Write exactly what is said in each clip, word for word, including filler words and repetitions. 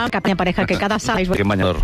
Alba, que pareja que cada sábado... ¿Qué bañador?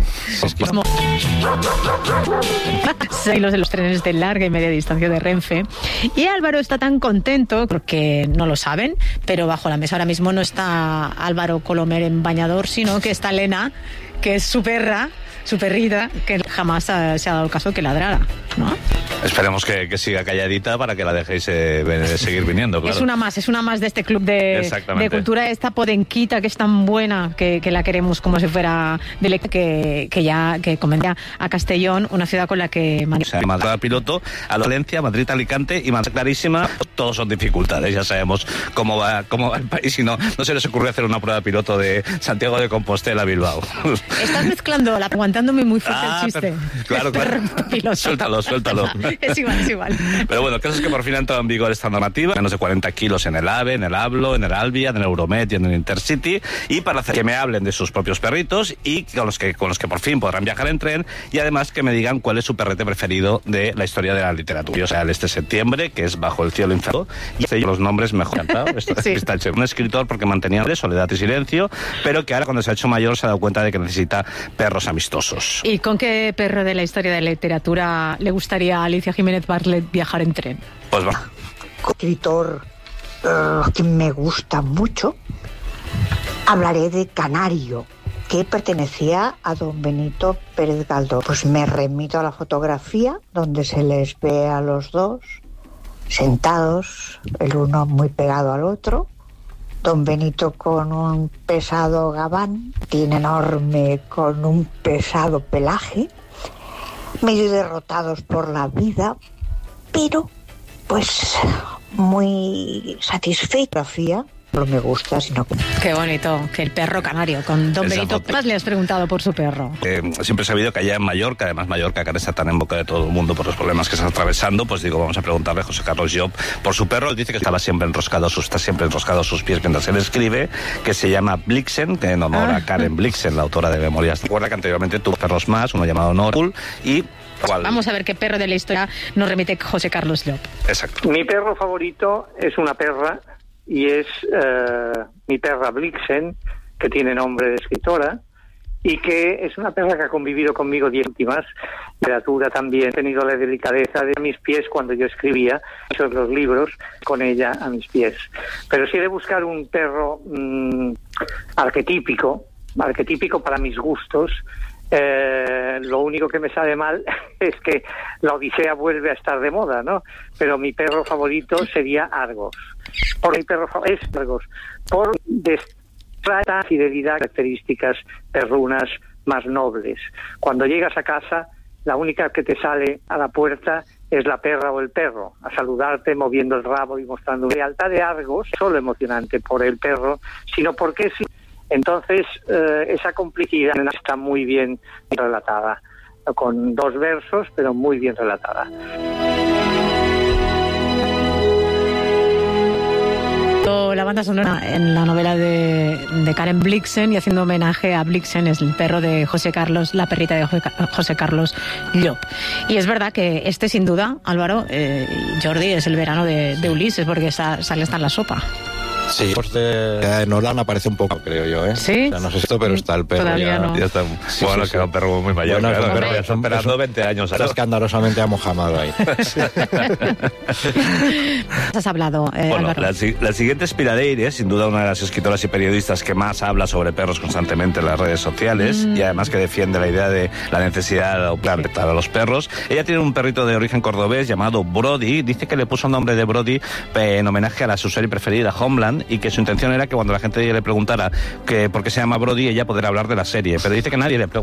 Seis los de los trenes de larga y media distancia de Renfe. Y Álvaro está tan contento, porque no lo saben, pero bajo la mesa ahora mismo no está Álvaro Colomer en bañador, sino que está Elena, que es su perra, su perrita, que jamás ha, se ha dado el caso que ladrara, ¿no? Esperemos que, que siga calladita para que la dejéis eh, ven, seguir viniendo, claro. Es una más, es una más de este club de, de cultura, esta podenquita que es tan buena, que, que la queremos como si fuera de que, que ya que convendría a Castellón, una ciudad con la que... O sea, Madrid piloto, a Valencia, Madrid, Alicante y Madrid clarísima, todos son dificultades, ya sabemos cómo va, cómo va el país y no, no se les ocurrió hacer una prueba piloto de Santiago de Compostela a Bilbao. Estás mezclando, la, aguantándome muy fuerte ah, el chiste. Pero, claro, claro. Suéltalo, suéltalo. Es igual, es igual. Pero bueno, el caso es que por fin ha entrado en vigor esta normativa, menos de cuarenta kilos en el AVE, en el Hablo, en el Alvia, en el Euromed y en el Intercity, y para hacer que me hablen de sus propios perritos y con los que con los que por fin podrán viajar en tren, y además que me digan cuál es su perrete preferido de la historia de la literatura. O sea, el este septiembre, que es Bajo el cielo infernal, y este, los nombres mejor cantados. Esto, sí. Está hecho un escritor porque mantenía soledad y silencio, pero que ahora cuando se ha hecho mayor se ha dado cuenta de que necesita perros amistosos. ¿Y con qué perro de la historia de la literatura le gustaría a Alicia Jiménez Barlet viajar en tren? Pues va. Escritor uh, que me gusta mucho, hablaré de Canario, que pertenecía a don Benito Pérez Galdós. Pues me remito a la fotografía donde se les ve a los dos sentados, el uno muy pegado al otro, don Benito con un pesado gabán, tiene enorme con un pesado pelaje, medio derrotados por la vida, pero pues muy satisfecha. No me gusta, sino que... Qué bonito, que el perro canario. Con don Esa Benito Paz le has preguntado por su perro. Eh, siempre he sabido que allá en Mallorca, además Mallorca, que ahora está tan en boca de todo el mundo por los problemas que está atravesando, pues digo, vamos a preguntarle a José Carlos Llop por su perro. Él dice que estaba siempre enroscado, está siempre enroscado a sus pies mientras él escribe, que se llama Blixen, que en honor ah. a Karen Blixen, la autora de Memorias. Recuerda que anteriormente tuvo perros más, uno llamado Norul, y... ¿Cuál? Vamos a ver qué perro de la historia nos remite José Carlos Llop. Exacto. Mi perro favorito es una perra, y es uh, mi perra Blixen, que tiene nombre de escritora, y que es una perra que ha convivido conmigo diez últimas. Literatura también. He tenido la delicadeza de a mis pies cuando yo escribía esos los libros, con ella a mis pies. Pero si he de buscar un perro mmm, arquetípico, arquetípico para mis gustos, Eh, lo único que me sabe mal es que la Odisea vuelve a estar de moda, ¿no? Pero mi perro favorito sería Argos. Por mi perro es Argos. Por destrata fidelidad, características perrunas más nobles. Cuando llegas a casa, la única que te sale a la puerta es la perra o el perro, a saludarte moviendo el rabo y mostrando lealtad de Argos, no solo emocionante por el perro, sino porque es... Entonces, eh, esa complicidad está muy bien relatada, con dos versos, pero muy bien relatada. La banda sonora en la novela de, de Karen Blixen, y haciendo homenaje a Blixen, es el perro de José Carlos, la perrita de José Carlos Llop. Y es verdad que este, sin duda, Álvaro, eh, Jordi, es el verano de, de Ulises, porque está, sale hasta en la sopa. Sí, pues de Nolan aparece un poco, creo yo, ¿eh? Sí. O sea, no sé esto, pero está el perro. Todavía ya, no. Ya está. Sí, bueno, sí, que es un perro muy mayor. Bueno, claro, es un perro, ya están esperando veinte años. Está escandalosamente amojamado ahí. Has hablado, eh, bueno, Álvaro. La, la siguiente es Piradeire, sin duda una de las escritoras y periodistas que más habla sobre perros constantemente en las redes sociales, mm. y además que defiende la idea de la necesidad de adoptar a los perros. Ella tiene un perrito de origen cordobés llamado Brody. Dice que le puso el nombre de Brody en homenaje a la su serie preferida, Homeland, y que su intención era que cuando la gente le preguntara que por qué se llama Brody, ella poder hablar de la serie, pero dice que nadie le preguntó